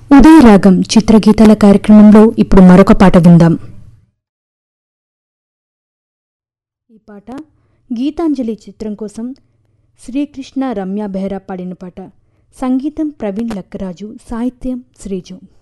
ఉదయరాగం చిత్రగీతాల కార్యక్రమంలో ఇప్పుడు మరొక పాట విందాం. ఈ పాట గీతాంజలి చిత్రం కోసం శ్రీకృష్ణ రమ్య బెహ్రా పాడిన పాట. సంగీతం ప్రవీణ్ లక్కరాజు, సాహిత్యం శ్రీజు.